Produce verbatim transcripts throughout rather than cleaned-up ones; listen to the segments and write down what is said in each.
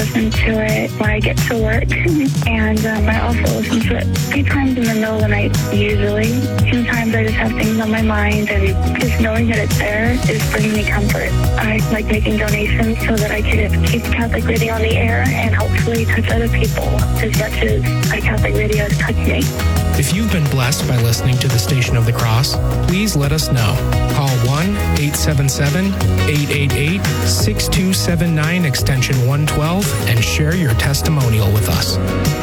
listen to it when I get to work, and um, I also listen to it a few times in the middle of the night, usually. Sometimes I just have things on my mind, and just knowing that it's there is bringing me comfort. I like making donations so that I can keep Catholic Radio on the air and hopefully touch other people as much as Catholic Radio has touched me. If you've been blessed by listening to the Station of the Cross, please let us know. Call one eight seven seven, eight eight eight, six two seven nine, extension one twelve, and share your testimonial with us.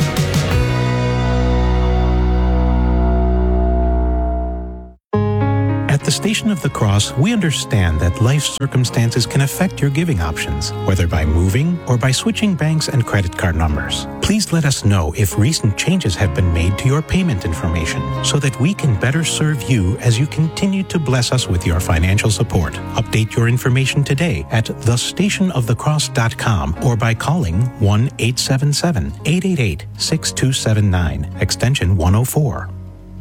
At the Station of the Cross, we understand that life circumstances can affect your giving options, whether by moving or by switching banks and credit card numbers. Please let us know if recent changes have been made to your payment information so that we can better serve you as you continue to bless us with your financial support. Update your information today at the station of the cross dot com or by calling one eight seven seven, eight eight eight, six two seven nine, extension one oh four.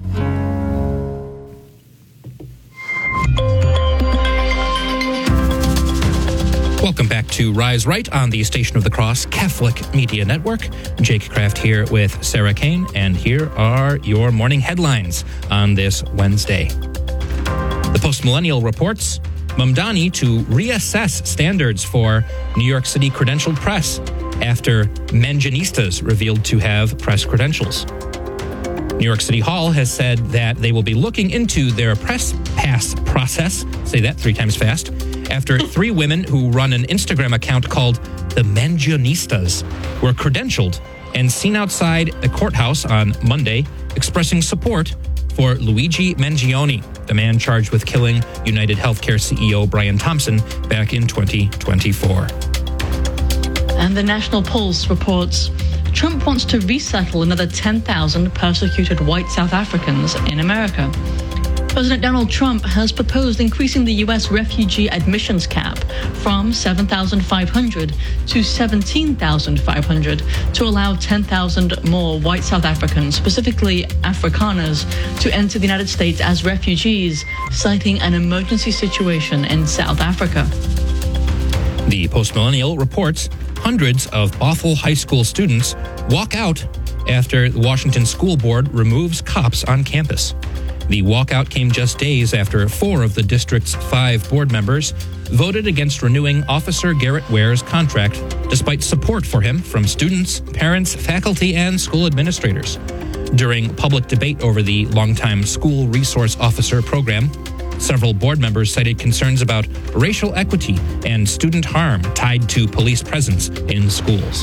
Welcome back to Rise Right on the Station of the Cross Catholic Media Network. Jake Kraft here with Sarah Kane, and here are your morning headlines on this Wednesday. The Post-Millennial reports Mamdani to reassess standards for New York City credentialed press after Mangianistas revealed to have press credentials. New York City Hall has said that they will be looking into their press pass process, say that three times fast, after three women who run an Instagram account called the Mangianistas were credentialed and seen outside the courthouse on Monday expressing support for Luigi Mangione, the man charged with killing United Healthcare C E O Brian Thompson back in twenty twenty-four. And the National Pulse reports Trump wants to resettle another ten thousand persecuted white South Africans in America. President Donald Trump has proposed increasing the U S refugee admissions cap from seven thousand five hundred to seventeen thousand five hundred to allow ten thousand more white South Africans, specifically Afrikaners, to enter the United States as refugees, citing an emergency situation in South Africa. The Post-Millennial reports hundreds of Bothell High School students walk out after the Washington School Board removes cops on campus. The walkout came just days after four of the district's five board members voted against renewing Officer Garrett Ware's contract, despite support for him from students, parents, faculty, and school administrators. During public debate over the longtime School Resource Officer program, several board members cited concerns about racial equity and student harm tied to police presence in schools.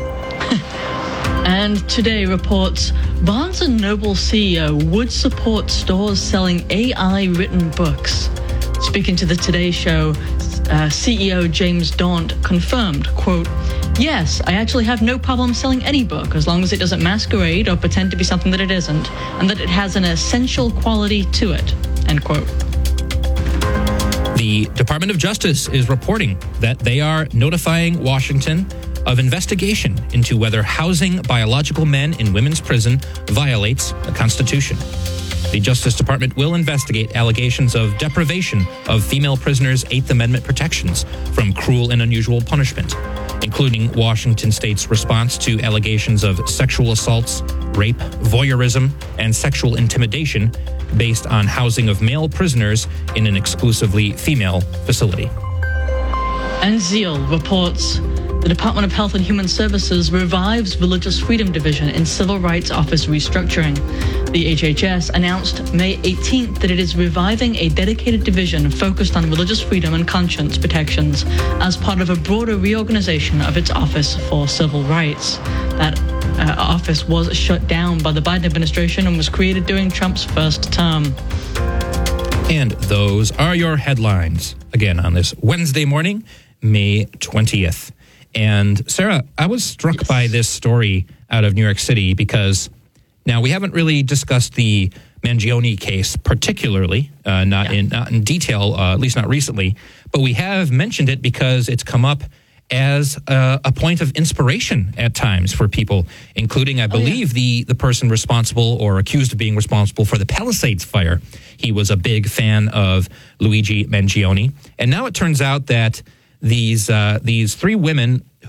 And Today reports Barnes and Noble C E O would support stores selling A I-written books. Speaking to the Today Show, uh, C E O James Daunt confirmed, quote, "Yes, I actually have no problem selling any book as long as it doesn't masquerade or pretend to be something that it isn't, and that it has an essential quality to it," end quote. The Department of Justice is reporting that they are notifying Washington of investigation into whether housing biological men in women's prison violates the Constitution. The Justice Department will investigate allegations of deprivation of female prisoners' Eighth Amendment protections from cruel and unusual punishment, including Washington State's response to allegations of sexual assaults, rape, voyeurism, and sexual intimidation based on housing of male prisoners in an exclusively female facility. And Zeal reports the Department of Health and Human Services revives Religious Freedom Division in Civil Rights Office restructuring. The H H S announced May eighteenth that it is reviving a dedicated division focused on religious freedom and conscience protections as part of a broader reorganization of its Office for Civil Rights. That uh, office was shut down by the Biden administration and was created during Trump's first term. And those are your headlines, again, on this Wednesday morning, May twentieth. And Sarah, I was struck yes. by this story out of New York City because now we haven't really discussed the Mangione case particularly, uh, not yeah. in not in detail, uh, at least not recently, but we have mentioned it because it's come up as a, a point of inspiration at times for people, including, I believe, oh, yeah. the, the person responsible or accused of being responsible for the Palisades fire. He was a big fan of Luigi Mangione. And now it turns out that These uh, these three women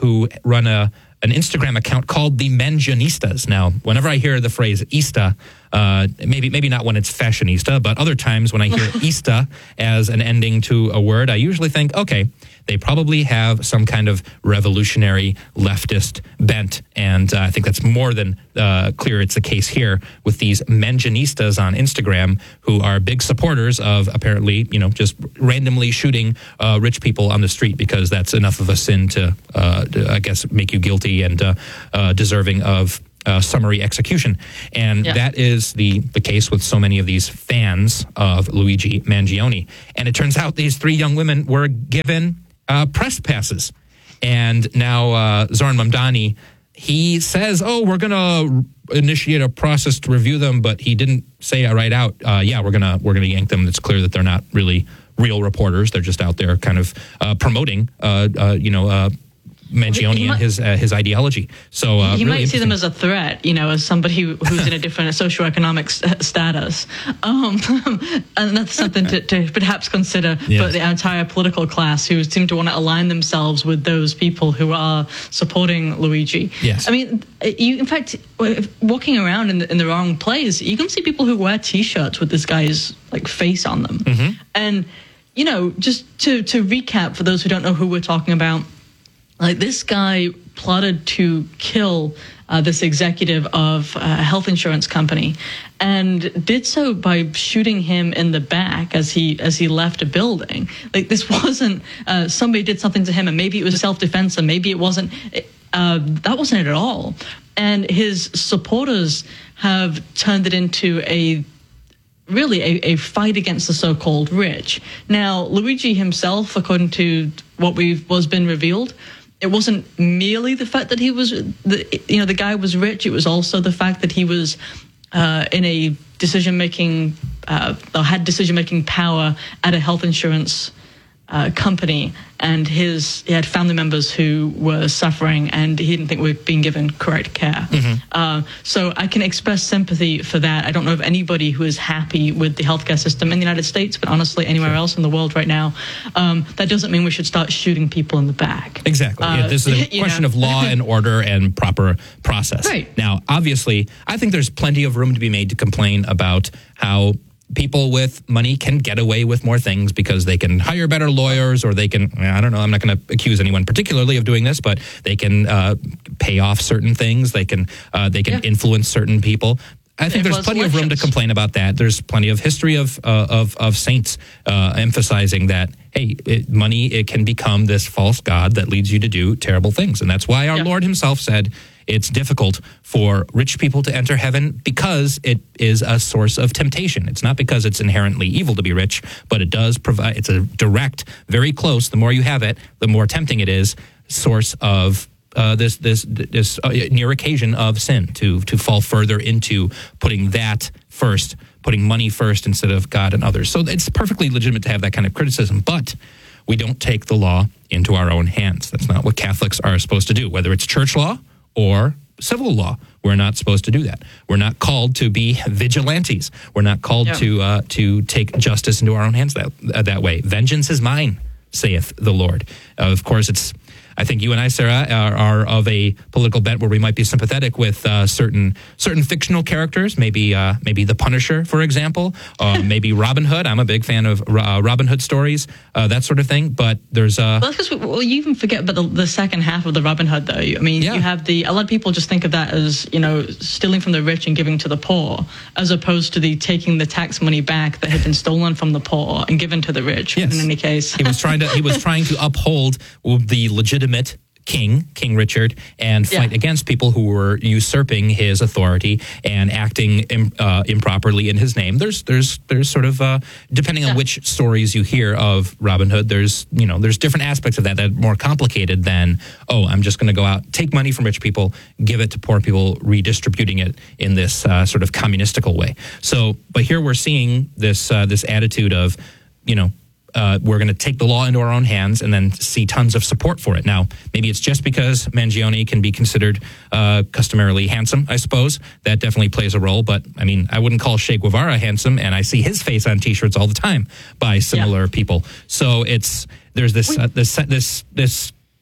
who run a an Instagram account called the Mentionistas. Now, whenever I hear the phrase "ista," uh, maybe maybe not when it's fashionista, but other times when I hear "ista" as an ending to a word, I usually think, okay, they probably have some kind of revolutionary leftist bent, and uh, I think that's more than uh, clear. It's the case here with these Mentionistas on Instagram, who are big supporters of apparently, you know, just randomly shooting uh, rich people on the street because that's enough of a sin to, uh, I guess, make you guilty and uh, uh, deserving of uh, summary execution. And yeah. that is the, the case with so many of these fans of Luigi Mangione. And it turns out these three young women were given uh, press passes. And now uh, Zoran Mamdani, he says, oh, we're going to initiate a process to review them, but he didn't say it right out. Uh, yeah, we're going to we're gonna yank them. It's clear that they're not really real reporters. They're just out there kind of uh, promoting, uh, uh, you know, uh, Mangione and his uh, his ideology. So uh, you really might see them as a threat, you know, as somebody who, who's in a different socioeconomic st- status, um, and that's something to, to perhaps consider yes. for the entire political class who seem to want to align themselves with those people who are supporting Luigi. Yes, I mean, you in fact walking around in the, in the wrong place, you can see people who wear T-shirts with this guy's like face on them, mm-hmm. and you know, just to to recap for those who don't know who we're talking about. Like, this guy plotted to kill uh, this executive of a health insurance company, and did so by shooting him in the back as he as he left a building. Like, this wasn't uh, somebody did something to him, and maybe it was self-defense, and maybe it wasn't. Uh, that wasn't it at all. And his supporters have turned it into a really a, a fight against the so-called rich. Now, Luigi himself, according to what we've was been revealed, it wasn't merely the fact that he was, the, you know, the guy was rich. It was also the fact that he was uh, in a decision-making, uh, or had decision-making power at a health insurance uh, company, and his he had family members who were suffering, and he didn't think we were being given correct care. Mm-hmm. Uh, so I can express sympathy for that. I don't know of anybody who is happy with the healthcare system in the United States, but honestly, anywhere sure. else in the world right now. Um, that doesn't mean we should start shooting people in the back. Exactly. Uh, yeah, this is a question know. of law and order and proper process. Right. Now, obviously, I think there's plenty of room to be made to complain about how people with money can get away with more things because they can hire better lawyers, or they can, I don't know, I'm not going to accuse anyone particularly of doing this, but they can uh, pay off certain things. They can uh, they can yeah. influence certain people. I think there's plenty of room to complain about that. There's plenty of history of uh, of, of saints uh, emphasizing that, hey, it, money, it can become this false god that leads you to do terrible things. And that's why our yeah. Lord himself said, it's difficult for rich people to enter heaven because it is a source of temptation. It's not because it's inherently evil to be rich, but it does provide, it's a direct, very close, the more you have it, the more tempting it is, source of uh, this this this uh, near occasion of sin, to to fall further into putting that first, putting money first instead of God and others. So it's perfectly legitimate to have that kind of criticism, but we don't take the law into our own hands. That's not what Catholics are supposed to do, whether it's church law or civil law. We're not supposed to do that. We're not called to be vigilantes. We're not called yeah. to uh, to take justice into our own hands that uh, that way. Vengeance is mine, saith the Lord. Uh, of course, it's. I think you and I, Sarah, are, are of a political bent where we might be sympathetic with uh, certain certain fictional characters, maybe uh, maybe the Punisher, for example, uh, maybe Robin Hood. I'm a big fan of uh, Robin Hood stories, uh, that sort of thing. But there's uh, well, because well, you even forget about the, the second half of the Robin Hood, though. I mean, yeah. you have the a lot of people just think of that as, you know, stealing from the rich and giving to the poor, as opposed to the taking the tax money back that had been stolen from the poor and given to the rich. Yes. In any case, he was trying to he was trying to uphold the legitimate king, King Richard, and fight yeah. against people who were usurping his authority and acting im, uh, improperly in his name. There's, there's, there's sort of uh, depending yeah. on which stories you hear of Robin Hood. There's, you know, there's different aspects of that that are more complicated than, oh, I'm just going to go out, take money from rich people, give it to poor people, redistributing it in this uh, sort of communistical way. So, but here we're seeing this uh, this attitude of, you know. Uh, we're going to take the law into our own hands and then see tons of support for it. Now, maybe it's just because Mangione can be considered uh, customarily handsome, I suppose. That definitely plays a role. But, I mean, I wouldn't call Che Guevara handsome, and I see his face on T-shirts all the time by similar yeah. people. So it's there's this uh, this this this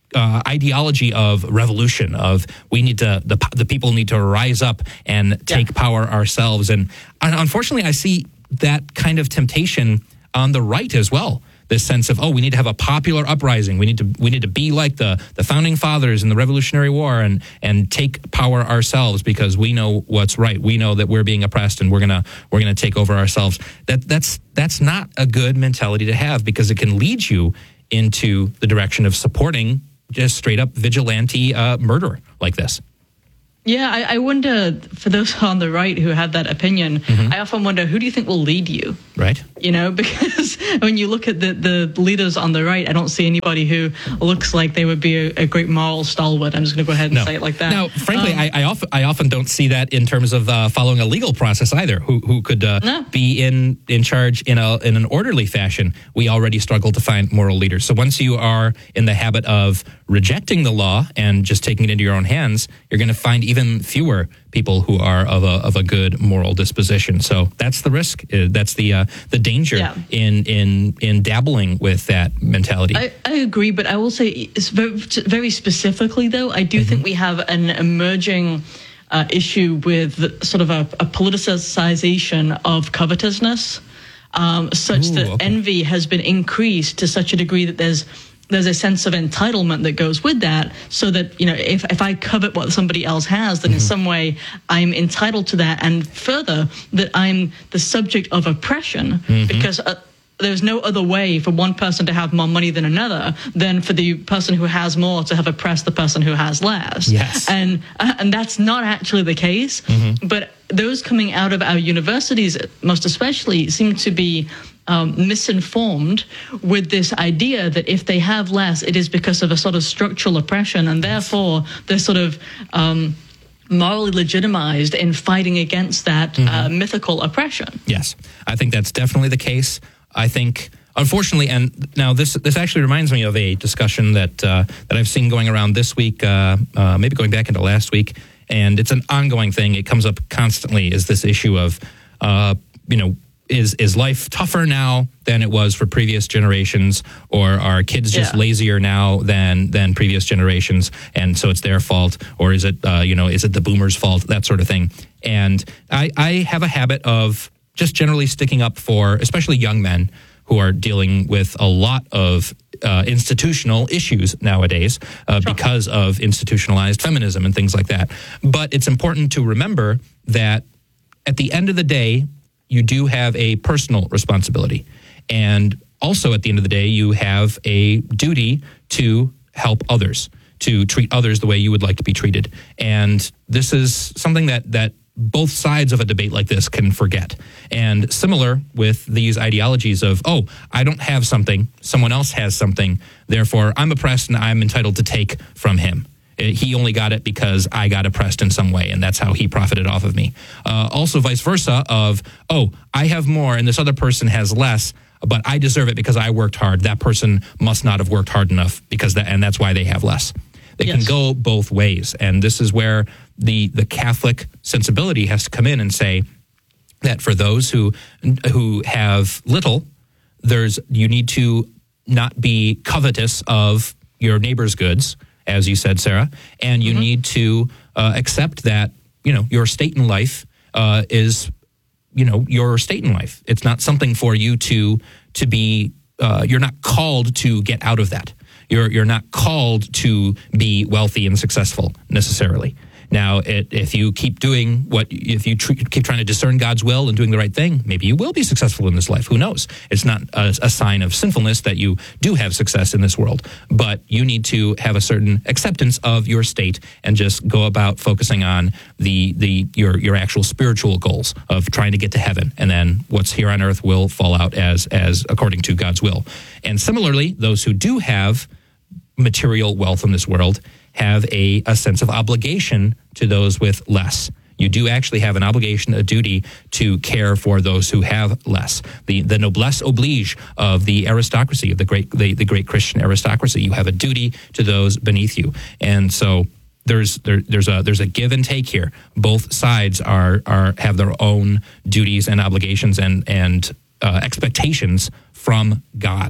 uh, ideology of revolution, of we need to, the, the people need to rise up and take yeah. power ourselves. And unfortunately, I see that kind of temptation on the right as well. This sense of, oh, we need to have a popular uprising. We need to we need to be like the, the founding fathers in the Revolutionary War and and take power ourselves because we know what's right. We know that we're being oppressed and we're gonna we're gonna take over ourselves. That that's that's not a good mentality to have because it can lead you into the direction of supporting just straight up vigilante uh, murder like this. Yeah, I, I wonder, for those on the right who have that opinion, mm-hmm. I often wonder, who do you think will lead you? Right. You know, because when you look at the, the leaders on the right, I don't see anybody who looks like they would be a, a great moral stalwart. I'm just going to go ahead and no. say it like that. Now, frankly, um, I, I, often, I often don't see that in terms of uh, following a legal process either, who who could uh, no. be in, in charge in a in an orderly fashion. We already struggle to find moral leaders. So once you are in the habit of rejecting the law and just taking it into your own hands, you're going to find even fewer people who are of a of a good moral disposition. So that's the risk. Uh, that's the uh, the danger yeah. in in in dabbling with that mentality. I, I agree, but I will say it's very, very specifically though. I do mm-hmm. think we have an emerging uh, issue with sort of a, a politicization of covetousness, um, such Ooh, that okay. envy has been increased to such a degree that there's. There's a sense of entitlement that goes with that, so that, you know, if, if I covet what somebody else has, then mm-hmm. in some way I'm entitled to that, and further, that I'm the subject of oppression, mm-hmm. because uh, there's no other way for one person to have more money than another than for the person who has more to have oppressed the person who has less. Yes. And, uh, and that's not actually the case, mm-hmm. but those coming out of our universities, most especially, seem to be Um, misinformed with this idea that if they have less, it is because of a sort of structural oppression, and therefore they're sort of um, morally legitimized in fighting against that mm-hmm. uh, mythical oppression. Yes, I think that's definitely the case. I think, unfortunately, and now this this actually reminds me of a discussion that uh, that I've seen going around this week, uh, uh, maybe going back into last week, and it's an ongoing thing. It comes up constantly. Is this issue of, uh, you know. Is is life tougher now than it was for previous generations, or are kids just yeah. lazier now than than previous generations, and so it's their fault, or is it uh, you know is it the boomers' fault, that sort of thing? And I, I have a habit of just generally sticking up for, especially young men who are dealing with a lot of uh, institutional issues nowadays uh, sure. because of institutionalized feminism and things like that. But it's important to remember that at the end of the day, you do have a personal responsibility. And also at the end of the day, you have a duty to help others, to treat others the way you would like to be treated. And this is something that that both sides of a debate like this can forget. And similar with these ideologies of, oh, I don't have something, someone else has something, therefore I'm oppressed and I'm entitled to take from him. He only got it because I got oppressed in some way, and that's how he profited off of me. Uh, also, vice versa of, oh, I have more and this other person has less, but I deserve it because I worked hard. That person must not have worked hard enough, because that, and that's why they have less. They yes. can go both ways, and this is where the the Catholic sensibility has to come in and say that for those who who have little, there's you need to not be covetous of your neighbor's goods, as you said, Sarah, and you mm-hmm. need to uh, accept that, you know, your state in life uh, is, you know, your state in life. It's not something for you to to be. Uh, you're not called to get out of that. You're you're not called to be wealthy and successful necessarily. Now, it, if you keep doing what, if you tr- keep trying to discern God's will and doing the right thing, maybe you will be successful in this life. Who knows? It's not a, a sign of sinfulness that you do have success in this world, but you need to have a certain acceptance of your state and just go about focusing on the the your your actual spiritual goals of trying to get to heaven, and then what's here on earth will fall out as as according to God's will. And similarly, those who do have material wealth in this world have a, a sense of obligation to those with less. You do actually have an obligation, a duty to care for those who have less. The the noblesse oblige of the aristocracy, of the great the, the great Christian aristocracy. You have a duty to those beneath you. And so there's there, there's a there's a give and take here. Both sides are are have their own duties and obligations and and uh, expectations from God.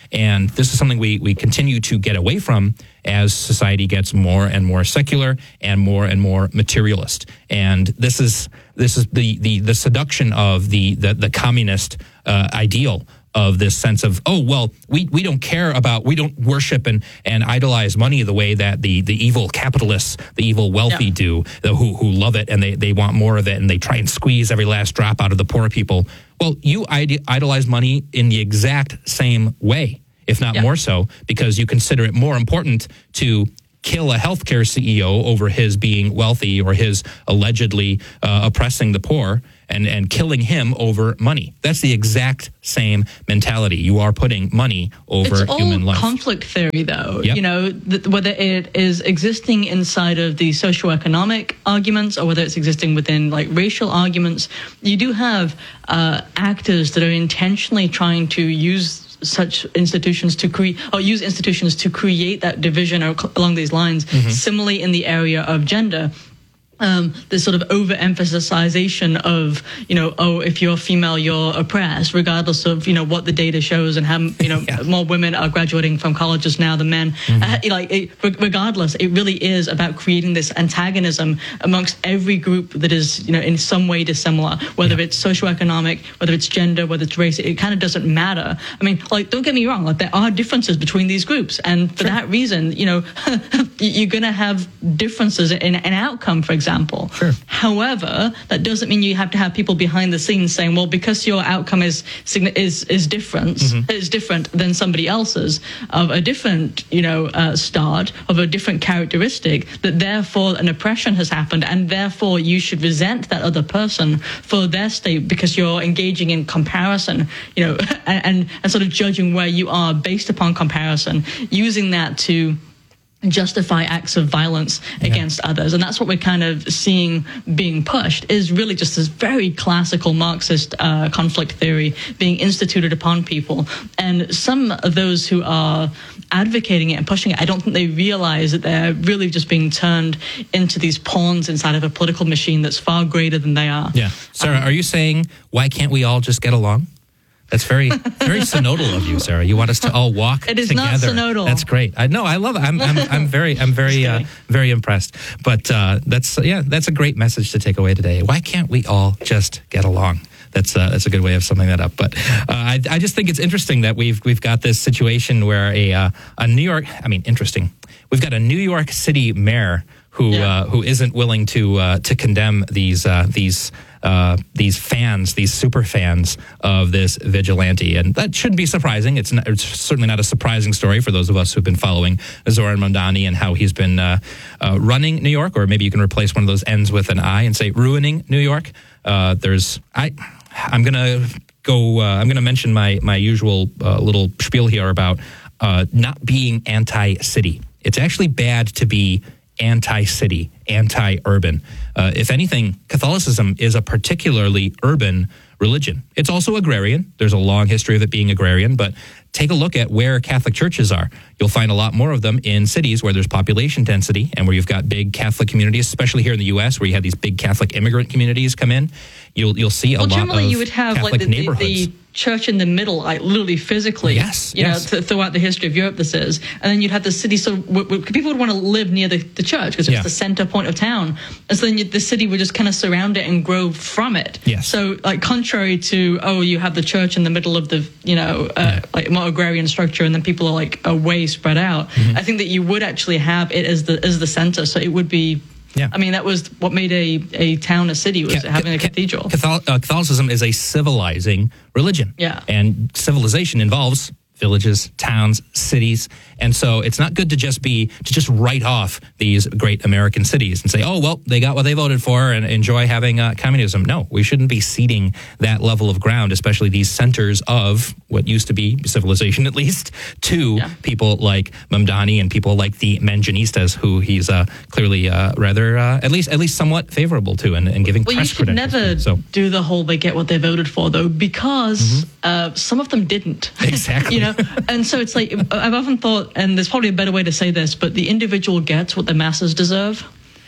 And this is something we, we continue to get away from as society gets more and more secular and more and more materialist. And this is this is the the, the seduction of the the, the communist uh, ideal of this sense of, oh, well, we, we don't care about, we don't worship and, and idolize money the way that the, the evil capitalists, the evil wealthy yeah. do, the, who who love it and they, they want more of it and they try and squeeze every last drop out of the poor people. Well, you ide- idolize money in the exact same way, if not yeah. more so, because you consider it more important to kill a healthcare C E O over his being wealthy or his allegedly uh, oppressing the poor and, and killing him over money. That's the exact same mentality. You are putting money over it's human life. It's all conflict theory, though. Yep. You know, th- whether it is existing inside of the socioeconomic arguments or whether it's existing within, like, racial arguments, you do have uh, actors that are intentionally trying to use such institutions to create, or use institutions to create that division or cl- along these lines. Mm-hmm. Similarly, in the area of gender, um, this sort of overemphasization of, you know, oh, if you're female, you're oppressed, regardless of, you know, what the data shows and how, you know, yeah. more women are graduating from colleges now than men. Mm-hmm. Uh, like, it, regardless, it really is about creating this antagonism amongst every group that is, you know, in some way dissimilar, whether yeah. it's socioeconomic, whether it's gender, whether it's race. It, it kind of doesn't matter. I mean, like, don't get me wrong, like, there are differences between these groups. And for sure. that reason, you know, you're going to have differences in an outcome, for example. Example. Sure. However, that doesn't mean you have to have people behind the scenes saying, "Well, because your outcome is is is different, mm-hmm. is different than somebody else's of a different, you know, uh, start of a different characteristic, that therefore an oppression has happened, and therefore you should resent that other person for their state because you're engaging in comparison, you know, and and, and sort of judging where you are based upon comparison, using that to justify acts of violence yeah. against others. And that's what we're kind of seeing being pushed, is really just this very classical Marxist uh, conflict theory being instituted upon people. And some of those who are advocating it and pushing it, I don't think they realize that they're really just being turned into these pawns inside of a political machine that's far greater than they are. Yeah. Sarah, um, are you saying, why can't we all just get along? That's very, very synodal of you, Sarah. You want us to all walk it is together. Not synodal. That's great. I know. I love it. I'm, I'm, I'm very, I'm very, uh, very impressed. But uh, that's, yeah, that's a great message to take away today. Why can't we all just get along? That's uh, that's a good way of summing that up. But uh, I, I just think it's interesting that we've we've got this situation where a uh, a New York, I mean, interesting. We've got a New York City mayor who yeah. uh, who isn't willing to uh, to condemn these uh, these. Uh, these fans, these super fans of this vigilante. And that shouldn't be surprising. It's, not, it's certainly not a surprising story for those of us who've been following Zoran Mamdani and how he's been uh, uh, running New York, or maybe you can replace one of those N's with an I and say ruining New York. Uh, there's, I, I'm going to go, uh, I'm going to mention my, my usual uh, little spiel here about uh, not being anti-city. It's actually bad to be anti-city, anti-urban. Uh, if anything, Catholicism is a particularly urban religion. It's also agrarian. There's a long history of it being agrarian, but take a look at where Catholic churches are. You'll find a lot more of them in cities where there's population density and where you've got big Catholic communities, especially here in the U S, where you have these big Catholic immigrant communities come in. You'll you'll see a well, lot of generally you would have Catholic like the, neighborhoods. The, the church in the middle, like literally physically, yes, you yes. know, th- throughout the history of Europe this is. And then you'd have the city, so w- w- people would want to live near the, the church because it's yeah. the center point of town. And so then you, the city would just kind of surround it and grow from it. Yes. So like contrary to, oh, you have the church in the middle of the, you know, uh, yeah. like more agrarian structure and then people are like away spread out. Mm-hmm. I think that you would actually have it as the as the center. So it would be, yeah. I mean, that was what made a, a town a city, was yeah. having a cathedral. Catholic, uh, Catholicism is a civilizing religion. Yeah. And civilization involves villages, towns, cities. And so it's not good to just be, to just write off these great American cities and say, oh, well, they got what they voted for and enjoy having uh, communism. No, we shouldn't be ceding that level of ground, especially these centers of what used to be civilization, at least, to yeah. people like Mamdani and people like the Manjanistas, who he's uh, clearly uh, rather, uh, at least at least somewhat favorable to and, and giving well, press credentials. Well, you should never so. do the whole they get what they voted for, though, because mm-hmm. uh, some of them didn't. Exactly. You know, and so it's like, I've often thought, and there's probably a better way to say this, but the individual gets what the masses deserve.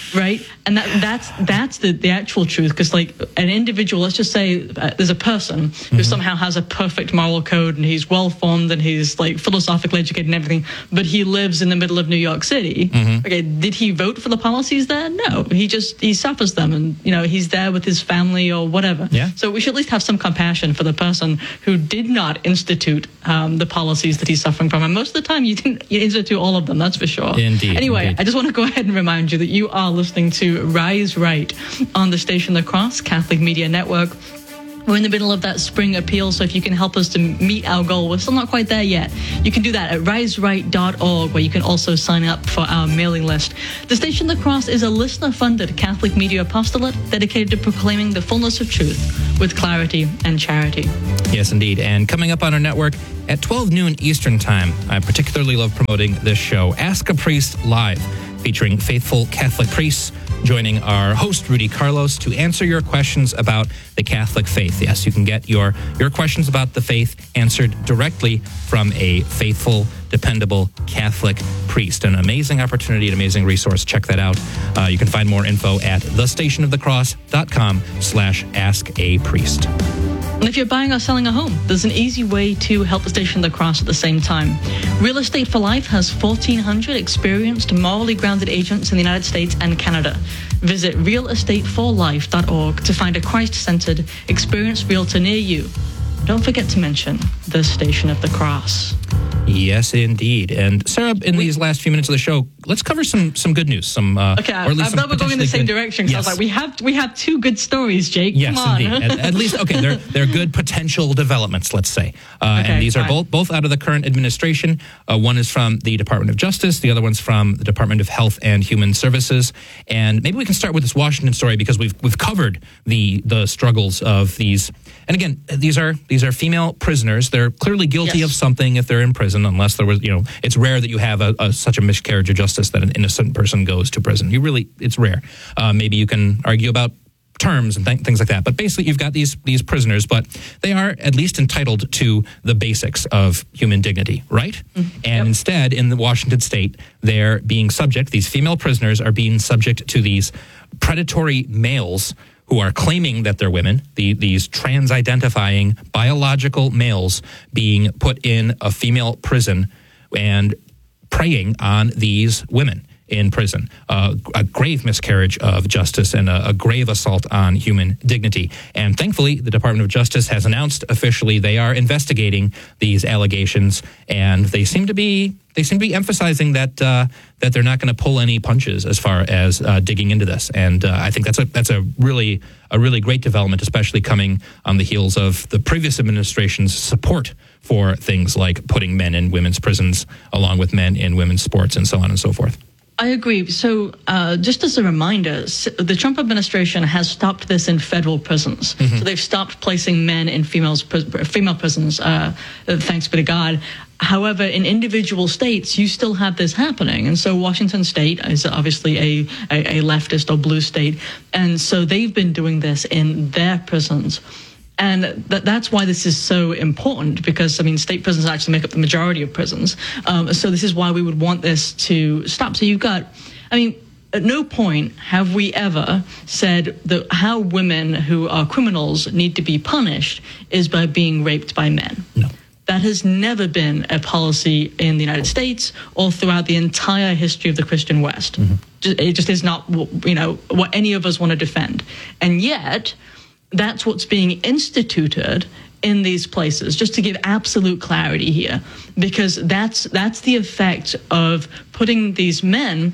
right? And that that's that's the, the actual truth, because like an individual, let's just say uh, there's a person who mm-hmm. somehow has a perfect moral code and he's well-formed and he's like philosophically educated and everything, but he lives in the middle of New York City. Mm-hmm. Okay, did he vote for the policies there? No, he just, he suffers them, and you know, he's there with his family or whatever. Yeah. So we should at least have some compassion for the person who did not institute um, the policies that he's suffering from. And most of the time you didn't you institute all of them, that's for sure. Indeed. Anyway, indeed. I just want to go ahead and remind you that you are listening to Rise Right on the station The Cross Catholic Media Network. We're in the middle of that spring appeal, so if you can help us to meet our goal, we're still not quite there yet. You can do that at rise right dot org, where you can also sign up for our mailing list. The Station of the Cross is a listener-funded Catholic media apostolate dedicated to proclaiming the fullness of truth with clarity and charity. Yes, indeed. And coming up on our network at twelve noon Eastern Time, I particularly love promoting this show, Ask a Priest Live, featuring faithful Catholic priests joining our host, Rudy Carlos, to answer your questions about the Catholic faith. Yes, you can get your, your questions about the faith answered directly from a faithful, dependable Catholic priest. An amazing opportunity, an amazing resource. Check that out. Uh, you can find more info at the station of the cross dot com slash ask a priest. And if you're buying or selling a home, there's an easy way to help the Station of the Cross at the same time. Real Estate for Life has fourteen hundred experienced, morally grounded agents in the United States and Canada. Visit real estate for life dot org to find a Christ-centered, experienced realtor near you. Don't forget to mention the Station of the Cross. Yes, indeed. And Sarah, in these last few minutes of the show, let's cover some some good news. Some uh, okay, or at least I thought we're going in the same good, direction. Yes. I was like, we have we have two good stories, Jake. Yes, Come on. indeed. at, at least, okay, they're they're good potential developments. Let's say, uh, okay, and these fine. are both both out of the current administration. Uh, one is from the Department of Justice. The other one's from the Department of Health and Human Services. And maybe we can start with this Washington story, because we've we've covered the the struggles of these. And again, these are these are female prisoners. They're clearly guilty yes. of something if they're in prison, unless there was, you know, it's rare that you have a, a such a miscarriage of justice that an innocent person goes to prison. You really, it's rare. Uh, maybe you can argue about terms and th- things like that. But basically, you've got these these prisoners, but they are at least entitled to the basics of human dignity, right? Mm-hmm. And yep. instead, in the Washington state, they're being subject, these female prisoners are being subject to these predatory males who are claiming that they're women, the, these trans-identifying biological males being put in a female prison and preying on these women in prison. Uh, a grave miscarriage of justice and a, a grave assault on human dignity. And thankfully, the Department of Justice has announced officially they are investigating these allegations, and they seem to be they seem to be emphasizing that uh, that they're not going to pull any punches as far as uh, digging into this. And uh, I think that's a that's a really a really great development, especially coming on the heels of the previous administration's support for things like putting men in women's prisons along with men in women's sports and so on and so forth. I agree. So uh, just as a reminder, the Trump administration has stopped this in federal prisons. Mm-hmm. So they've stopped placing men in females, female prisons, uh, thanks be to God. However, in individual states, you still have this happening. And so Washington State is obviously a, a, a leftist or blue state. And so they've been doing this in their prisons. And th- that's why this is so important, because, I mean, state prisons actually make up the majority of prisons. Um, so this is why we would want this to stop. So you've got, I mean, at no point have we ever said that how women who are criminals need to be punished is by being raped by men. No. That has never been a policy in the United States or throughout the entire history of the Christian West. Mm-hmm. It just is not, you know, what any of us want to defend. And yet, that's what's being instituted in these places, just to give absolute clarity here, because that's that's the effect of putting these men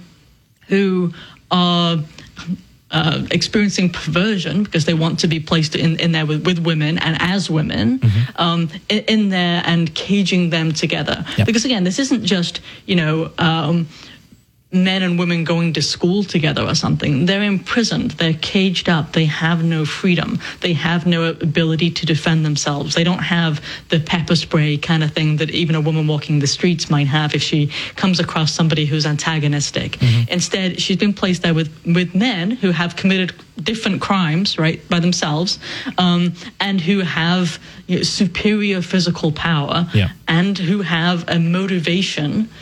who are uh, experiencing perversion because they want to be placed in, in there with, with women and as women, mm-hmm. um, in, in there and caging them together. Yep. Because again, this isn't just, you know, um, men and women going to school together or something. They're imprisoned. They're caged up. They have no freedom. They have no ability to defend themselves. They don't have the pepper spray kind of thing that even a woman walking the streets might have if she comes across somebody who's antagonistic. Mm-hmm. Instead, she's been placed there with, with men who have committed different crimes, right, by themselves, um, and who have, you know, superior physical power, yeah. and who have a motivation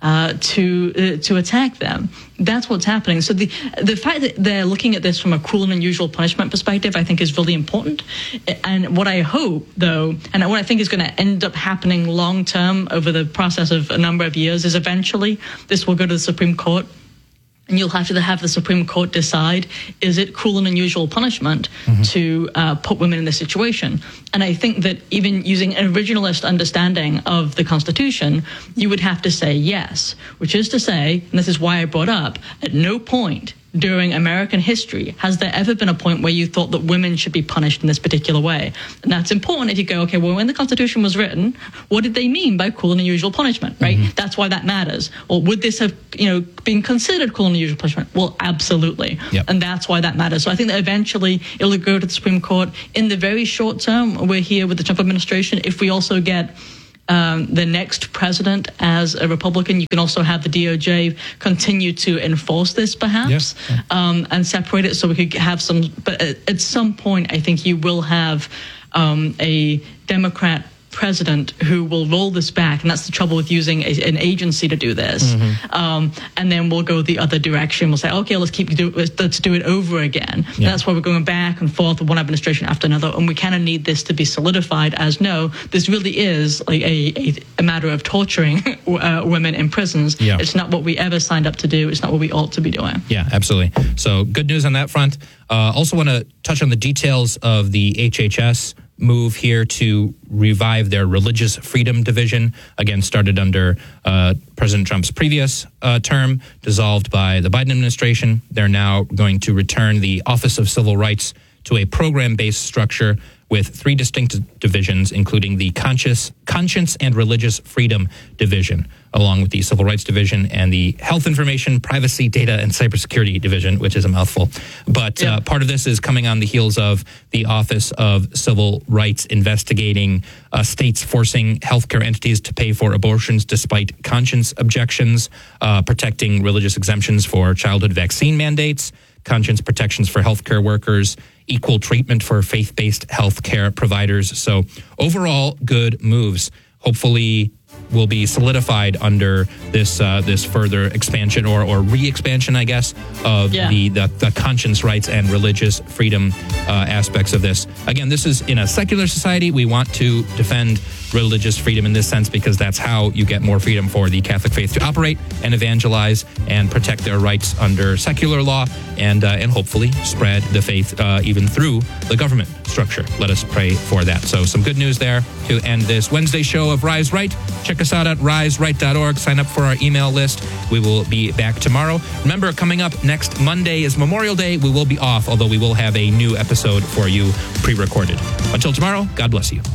uh, to uh, to attack them. That's what's happening. So the the fact that they're looking at this from a cruel and unusual punishment perspective, I think, is really important. And what I hope, though, and what I think is going to end up happening long term over the process of a number of years, is eventually this will go to the Supreme Court. And you'll have to have the Supreme Court decide, is it cruel and unusual punishment mm-hmm. to uh, put women in this situation? And I think that even using an originalist understanding of the Constitution, you would have to say yes, which is to say, and this is why I brought up, at no point during American history has there ever been a point where you thought that women should be punished in this particular way. And that's important if you go, okay, well, when the Constitution was written, what did they mean by cruel and unusual punishment, right? Mm-hmm. That's why that matters. Or would this have, you know, been considered cruel and unusual punishment? Well, absolutely. Yep. And that's why that matters. So I think that eventually it'll go to the Supreme Court. In the very short term, we're here with the Trump administration. If we also get Um, the next president as a Republican, you can also have the D O J continue to enforce this, perhaps, yes. um, and separate it so we could have some. But at, at some point, I think you will have um, a Democrat president who will roll this back, and that's the trouble with using a, an agency to do this. Mm-hmm. Um, and then we'll go the other direction. We'll say, okay, let's keep do let's, let's do it over again. Yeah. And that's why we're going back and forth with one administration after another, and we kind of need this to be solidified as no, this really is like a, a, a matter of torturing uh, women in prisons. Yeah. It's not what we ever signed up to do. It's not what we ought to be doing. Yeah, absolutely. So good news on that front. Uh, also want to touch on the details of the H H S move here to revive their Religious Freedom Division, again started under uh, President Trump's previous uh, term, dissolved by the Biden administration. They're now going to return the Office of Civil Rights to a program-based structure with three distinct divisions, including the Conscious, Conscience and Religious Freedom Division, along with the Civil Rights Division and the Health Information, Privacy, Data, and Cybersecurity Division, which is a mouthful. But yeah. uh, part of this is coming on the heels of the Office of Civil Rights investigating uh, states forcing healthcare entities to pay for abortions despite conscience objections, uh, protecting religious exemptions for childhood vaccine mandates, conscience protections for healthcare workers, equal treatment for faith-based healthcare providers. So overall, good moves. Hopefully will be solidified under this uh, this further expansion or, or re-expansion, I guess, of yeah. the, the, the conscience rights and religious freedom uh, aspects of this. Again, this is in a secular society. We want to defend religious freedom in this sense because that's how you get more freedom for the Catholic faith to operate and evangelize and protect their rights under secular law and uh, and hopefully spread the faith uh, even through the government structure. Let us pray for that. So some good news there to end this Wednesday show of Rise Right. Check us out at rise right dot org. Sign up for our email list. We will be back tomorrow. Remember, coming up next Monday is Memorial Day. We will be off, although we will have a new episode for you pre-recorded. Until tomorrow, God bless you.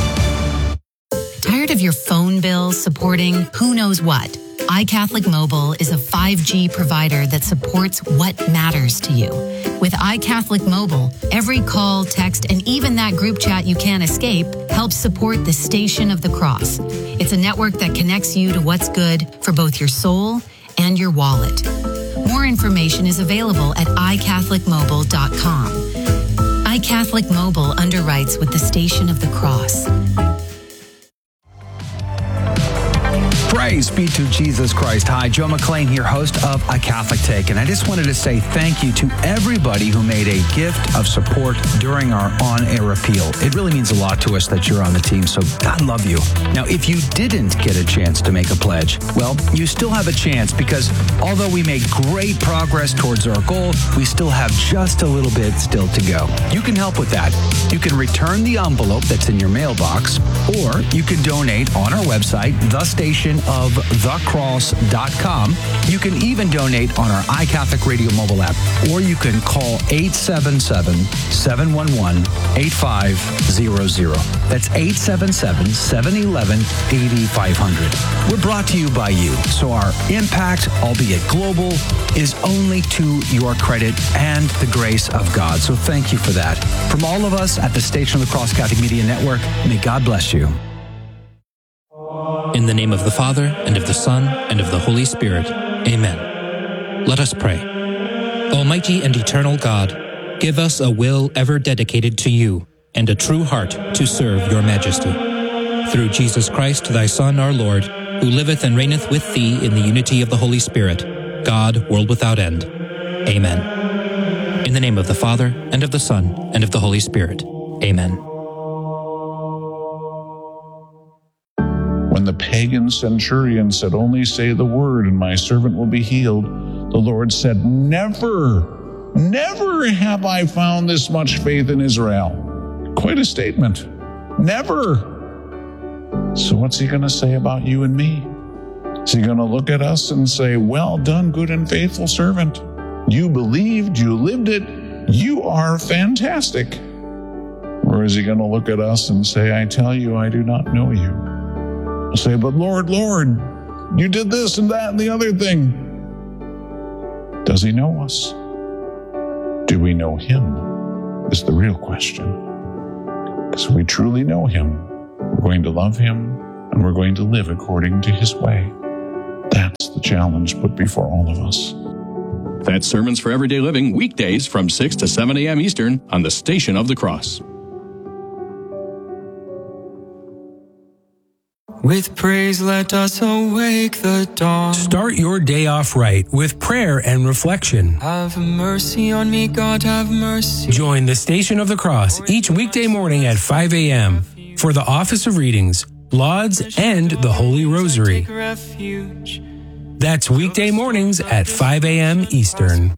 Tired of your phone bills supporting who knows what? iCatholic Mobile is a five G provider that supports what matters to you. With iCatholic Mobile, every call, text, and even that group chat you can't escape helps support the Station of the Cross. It's a network that connects you to what's good for both your soul and your wallet. More information is available at i catholic mobile dot com. iCatholic Mobile underwrites with the Station of the Cross. Praise be to Jesus Christ. Hi, Joe McLean here, host of A Catholic Take. And I just wanted to say thank you to everybody who made a gift of support during our on-air appeal. It really means a lot to us that you're on the team, so God love you. Now, if you didn't get a chance to make a pledge, well, you still have a chance because although we made great progress towards our goal, we still have just a little bit still to go. You can help with that. You can return the envelope that's in your mailbox, or you can donate on our website, the station of the cross dot com. You can even donate on our iCatholic Radio mobile app, or you can call eight seven seven, seven one one, eight five zero zero. That's eight seven seven, seven one one, eight five zero zero. We're brought to you by you, so our impact, albeit global, is only to your credit and the grace of God. So thank you for that. From all of us at the Station of the Cross Catholic Media Network, may God bless you. In the name of the Father, and of the Son, and of the Holy Spirit. Amen. Let us pray. Almighty and eternal God, give us a will ever dedicated to you, and a true heart to serve your majesty. Through Jesus Christ, thy Son, our Lord, who liveth and reigneth with thee in the unity of the Holy Spirit, God, world without end. Amen. In the name of the Father, and of the Son, and of the Holy Spirit. Amen. When the pagan centurion said, "Only say the word and my servant will be healed," the Lord said, "Never, never have I found this much faith in Israel." Quite a statement. Never. So what's he going to say about you and me? Is he going to look at us and say, "Well done, good and faithful servant. You believed, you lived it, you are fantastic"? Or is he going to look at us and say, "I tell you, I do not know you"? We'll say, "But Lord, Lord, you did this and that and the other thing." Does he know us? Do we know him? Is the real question. Because if we truly know him, we're going to love him and we're going to live according to his way. That's the challenge put before all of us. That's Sermons for Everyday Living, weekdays from six to seven a.m. Eastern on the Station of the Cross. With praise, let us awake the dawn. Start your day off right with prayer and reflection. Have mercy on me, God, have mercy. Join the Station of the Cross each weekday morning at five a.m. for the Office of Readings, Lauds, and the Holy Rosary. That's weekday mornings at five a.m. Eastern.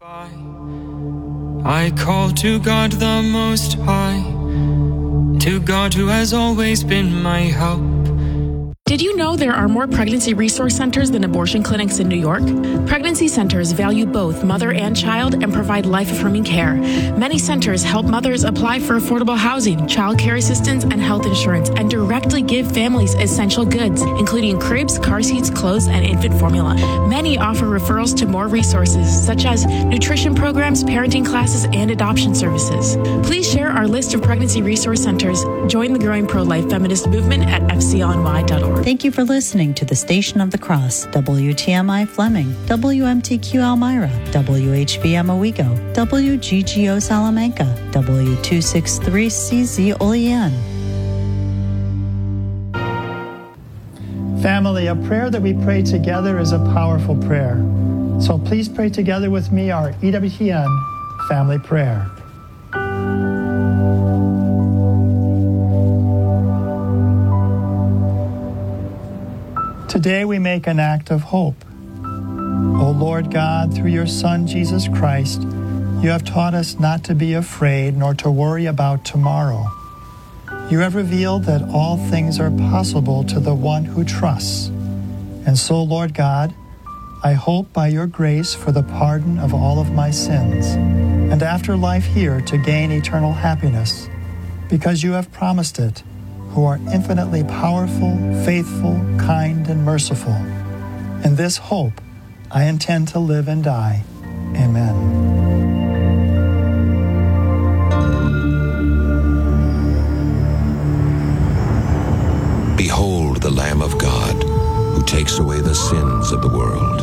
I call to God the Most High, to God who has always been my help. Did you know there are more pregnancy resource centers than abortion clinics in New York? Pregnancy centers value both mother and child and provide life-affirming care. Many centers help mothers apply for affordable housing, child care assistance, and health insurance, and directly give families essential goods, including cribs, car seats, clothes, and infant formula. Many offer referrals to more resources, such as nutrition programs, parenting classes, and adoption services. Please share our list of pregnancy resource centers. Join the growing pro-life feminist movement at f c l n y dot org. Thank you for listening to the Station of the Cross, W T M I Fleming, W M T Q Elmira, W H B M Owego, W G G O Salamanca, W two sixty-three C Z Olean. Family, a prayer that we pray together is a powerful prayer. So please pray together with me our E W T N family prayer. Today we make an act of hope. O Lord God, through your Son, Jesus Christ, you have taught us not to be afraid nor to worry about tomorrow. You have revealed that all things are possible to the one who trusts. And so, Lord God, I hope by your grace for the pardon of all of my sins, and after life here to gain eternal happiness, because you have promised it, who are infinitely powerful, faithful, kind, and merciful. In this hope, I intend to live and die. Amen. Behold the Lamb of God, who takes away the sins of the world.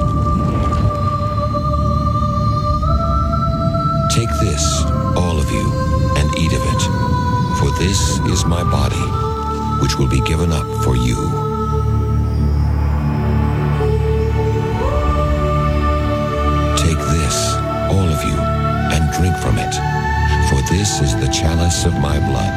Take this, all of you, and eat of it, for this is my body, which will be given up for you. Take this, all of you, and drink from it, for this is the chalice of my blood.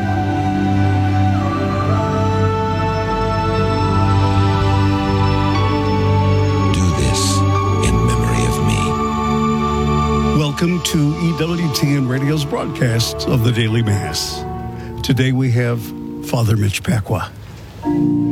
Do this in memory of me. Welcome to E W T N Radio's broadcast of the Daily Mass. Today we have Father Mitch Pacwa.